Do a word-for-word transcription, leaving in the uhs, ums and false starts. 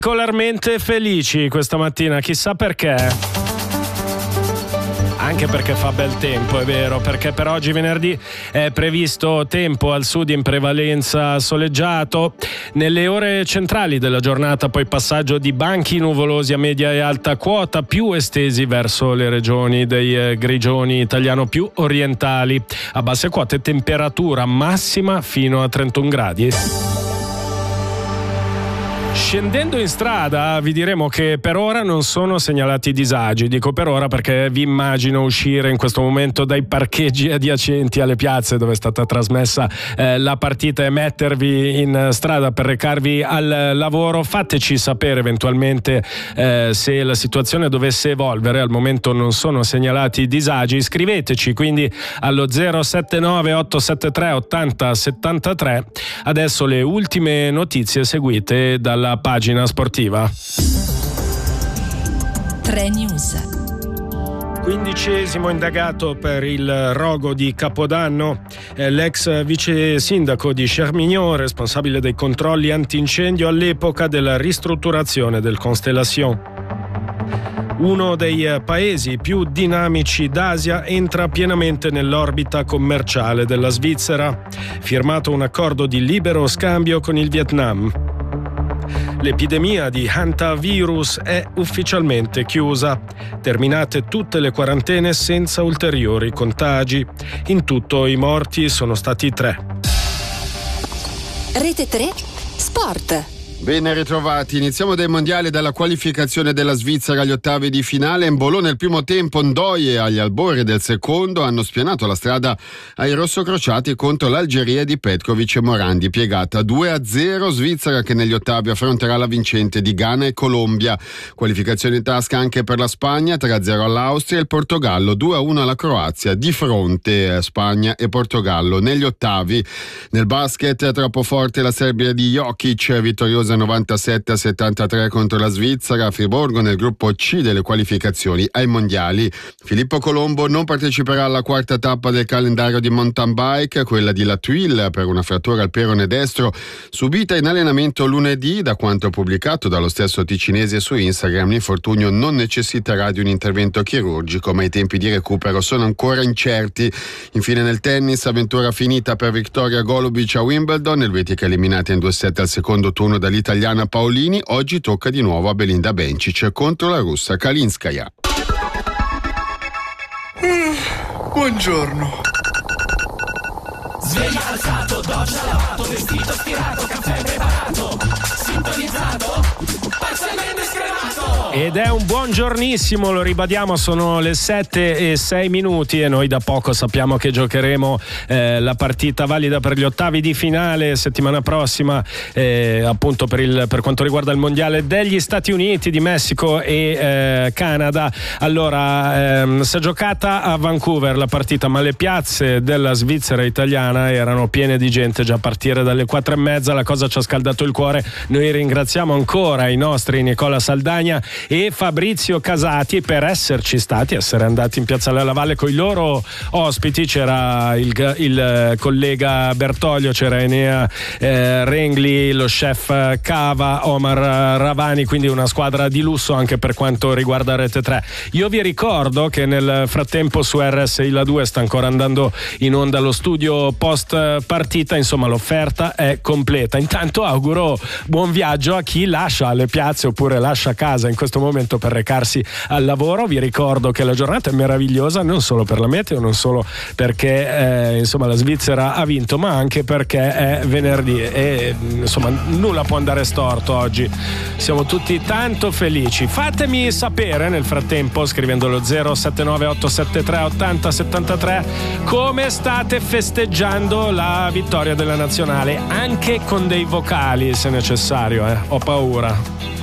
Particolarmente felici questa mattina, chissà perché. Anche perché fa bel tempo, è vero, perché per oggi venerdì è previsto tempo al sud in prevalenza soleggiato. Nelle ore centrali della giornata poi passaggio di banchi nuvolosi a media e alta quota più estesi verso le regioni dei eh, grigioni italiano più orientali. A basse quote temperatura massima fino a trentuno gradi. Scendendo in strada vi diremo che per ora non sono segnalati disagi. Dico per ora perché vi immagino uscire in questo momento dai parcheggi adiacenti alle piazze dove è stata trasmessa eh, la partita e mettervi in strada per recarvi al lavoro. Fateci sapere eventualmente eh, se la situazione dovesse evolvere. Al momento non sono segnalati disagi. Scriveteci quindi allo zero sette nove otto sette tre otto zero sette tre. Adesso le ultime notizie seguite dalla la pagina sportiva. tre News. Quindicesimo indagato per il rogo di Capodanno, l'ex vice sindaco di Chermignon, responsabile dei controlli antincendio all'epoca della ristrutturazione del Constellation. Uno dei paesi più dinamici d'Asia entra pienamente nell'orbita commerciale della Svizzera. Firmato un accordo di libero scambio con il Vietnam. L'epidemia di hantavirus è ufficialmente chiusa. Terminate tutte le quarantene senza ulteriori contagi. In tutto i morti sono stati tre. Rete tre Sport. Ben ritrovati, iniziamo dai mondiali e dalla qualificazione della Svizzera agli ottavi di finale. Embolo nel primo tempo, Ndoye agli albori del secondo hanno spianato la strada ai rossocrociati contro l'Algeria di Petkovic e Morandi, piegata due a zero. Svizzera che negli ottavi affronterà la vincente di Ghana e Colombia. Qualificazione in tasca anche per la Spagna, tre a zero all'Austria e il Portogallo, due a uno alla Croazia, di fronte a Spagna e Portogallo negli ottavi. Nel basket troppo forte la Serbia di Jokic, vittoriosa novantasette a settantatré contro la Svizzera a Friburgo nel gruppo C delle qualificazioni ai mondiali. Filippo Colombo non parteciperà alla quarta tappa del calendario di mountain bike, quella di La Tuile, per una frattura al perone destro subita in allenamento lunedì. Da quanto pubblicato dallo stesso ticinese su Instagram, l'infortunio non necessiterà di un intervento chirurgico, ma i tempi di recupero sono ancora incerti. Infine nel tennis, avventura finita per Victoria Golubic a Wimbledon, elvetica eliminata in due set al secondo turno dall'italiana Paolini. Oggi tocca di nuovo a Belinda Bencic contro la russa Kalinskaya. Mm, buongiorno. Sveglia alzato, doccia lavato, vestito stirato, caffè preparato, sintonizzato, parzialmente scremato. Ed è un buongiornissimo, lo ribadiamo, sono le sette e sei minuti e noi da poco sappiamo che giocheremo eh, la partita valida per gli ottavi di finale settimana prossima, eh, appunto per, il, per quanto riguarda il mondiale degli Stati Uniti, di Messico e eh, Canada. Allora, ehm, si è giocata a Vancouver la partita, ma le piazze della Svizzera italiana erano piene di gente già a partire dalle quattro e mezza. La cosa ci ha scaldato il cuore. Noi ringraziamo ancora i nostri Nicola Saldagna e Fabrizio Casati per esserci stati, essere andati in Piazzale alla Valle con i loro ospiti. C'era il, il collega Bertoglio, c'era Enea eh, Rengli, lo chef Cava, Omar Ravani, quindi una squadra di lusso anche per quanto riguarda Rete tre. Io vi ricordo che nel frattempo su R S I La due sta ancora andando in onda lo studio post partita, insomma l'offerta è completa. Intanto auguro buon viaggio a chi lascia le piazze oppure lascia casa in questo momento per recarsi al lavoro. Vi ricordo che la giornata è meravigliosa non solo per la meteo, non solo perché eh, insomma la Svizzera ha vinto, ma anche perché è venerdì e insomma nulla può andare storto oggi. Siamo tutti tanto felici. Fatemi sapere nel frattempo scrivendolo zero sette nove otto sette tre otto zero sette tre come state festeggiando la vittoria della nazionale, anche con dei vocali se necessario, eh. Ho paura.